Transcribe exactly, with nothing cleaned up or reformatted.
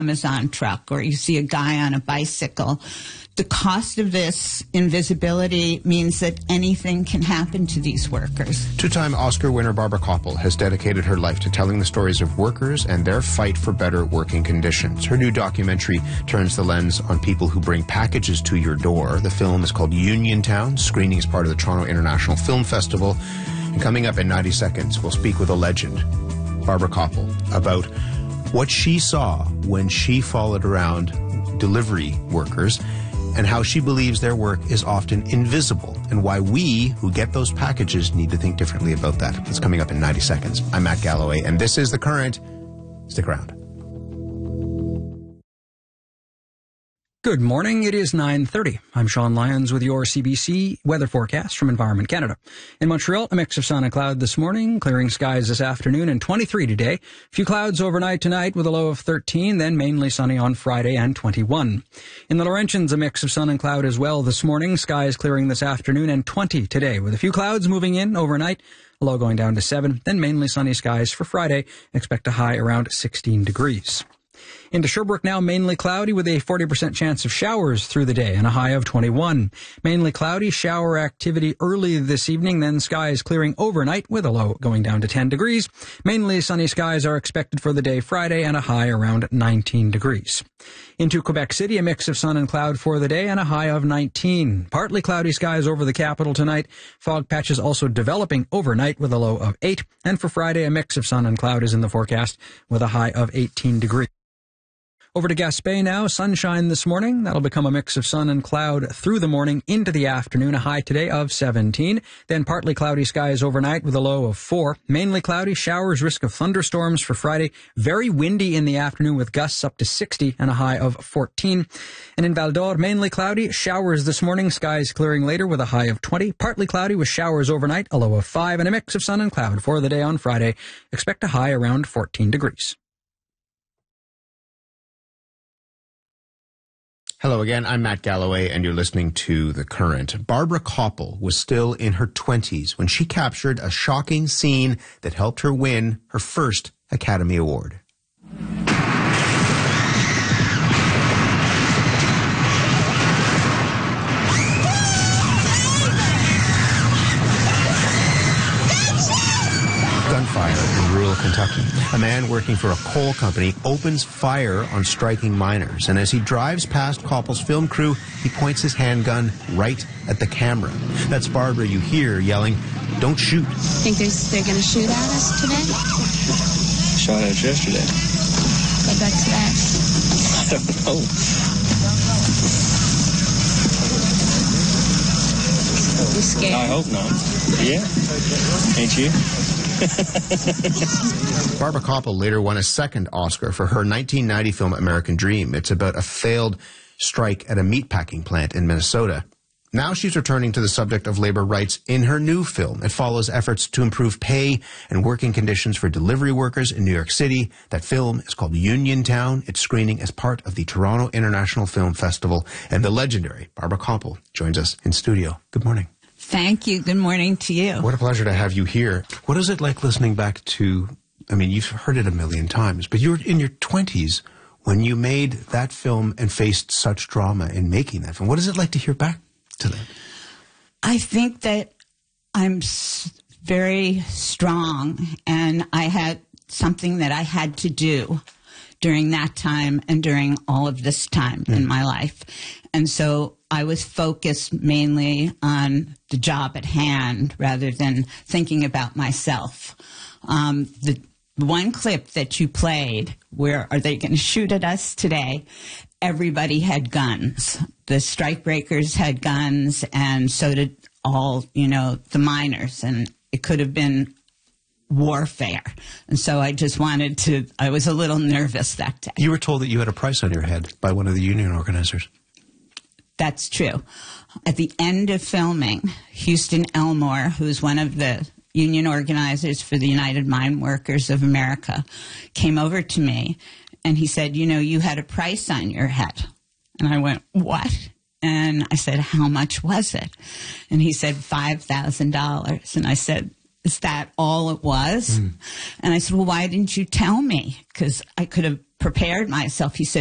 Amazon truck, or you see a guy on a bicycle. The cost of this invisibility means that anything can happen to these workers. Two-time Oscar winner Barbara Kopple has dedicated her life to telling the stories of workers and their fight for better working conditions. Her new documentary turns the lens on people who bring packages to your door. The film is called Uniontown. Screening is part of the Toronto International Film Festival. And coming up in ninety seconds, we'll speak with a legend, Barbara Kopple, about what she saw when she followed around delivery workers and how she believes their work is often invisible, and why we, who get those packages, need to think differently about that. That's coming up in ninety seconds. I'm Matt Galloway, and this is The Current. Stick around. Good morning. It is nine thirty. I'm Sean Lyons with your C B C weather forecast from Environment Canada. In Montreal, a mix of sun and cloud this morning, clearing skies this afternoon, and twenty-three today. A few clouds overnight tonight with a low of thirteen, then mainly sunny on Friday and twenty-one. In the Laurentians, a mix of sun and cloud as well this morning, skies clearing this afternoon, and twenty today, with a few clouds moving in overnight, a low going down to seven, then mainly sunny skies for Friday. Expect a high around sixteen degrees. Into Sherbrooke now, mainly cloudy with a forty percent chance of showers through the day and a high of twenty-one. Mainly cloudy, shower activity early this evening, then skies clearing overnight with a low going down to ten degrees. Mainly sunny skies are expected for the day Friday and a high around nineteen degrees. Into Quebec City, a mix of sun and cloud for the day and a high of nineteen. Partly cloudy skies over the capital tonight. Fog patches also developing overnight with a low of eight. And for Friday, a mix of sun and cloud is in the forecast with a high of eighteen degrees. Over to Gaspé now, sunshine this morning. That'll become a mix of sun and cloud through the morning into the afternoon, a high today of seventeen. Then partly cloudy skies overnight with a low of four. Mainly cloudy, showers, risk of thunderstorms for Friday. Very windy in the afternoon with gusts up to sixty and a high of fourteen. And in Val d'Or, mainly cloudy, showers this morning, skies clearing later with a high of twenty. Partly cloudy with showers overnight, a low of five, and a mix of sun and cloud for the day on Friday. Expect a high around fourteen degrees. Hello again, I'm Matt Galloway, and you're listening to The Current. Barbara Kopple was still in her twenties when she captured a shocking scene that helped her win her first Academy Award. Gunfire in rural Kentucky. A man working for a coal company opens fire on striking miners, and as he drives past Kopple's film crew, he points his handgun right at the camera. That's Barbara you hear yelling, "Don't shoot." Think they're going to shoot at us today? Shot at us yesterday. Go back to that. I don't know. You scared? I hope not. Yeah. Ain't you? Barbara Kopple later won a second Oscar for her nineteen ninety film American Dream. It's about a failed strike at a meatpacking plant in Minnesota. Now she's returning to the subject of labor rights in her new film. It follows efforts to improve pay and working conditions for delivery workers in New York City. That film is called Uniontown. It's screening as part of the Toronto International Film Festival. And the legendary Barbara Kopple joins us in studio. Good morning. Thank you. Good morning to you. What a pleasure to have you here. What is it like listening back to, I mean, you've heard it a million times, but you were in your twenties when you made that film and faced such drama in making that film. What is it like to hear back to that? I think that I'm very strong, and I had something that I had to do during that time and during all of this time mm. in my life. And so I was focused mainly on the job at hand rather than thinking about myself. Um, the one clip that you played, where are they going to shoot at us today? Everybody had guns. The strikebreakers had guns, and so did all, you know, the miners. And it could have been warfare. And so I just wanted to, I was a little nervous that day. You were told that you had a price on your head by one of the union organizers. That's true. At the end of filming, Houston Elmore, who's one of the union organizers for the United Mine Workers of America, came over to me and he said, you know, you had a price on your head. And I went, what? And I said, how much was it? And he said, five thousand dollars. And I said, is that all it was? Mm. And I said, well, why didn't you tell me? Because I could have prepared myself. He said,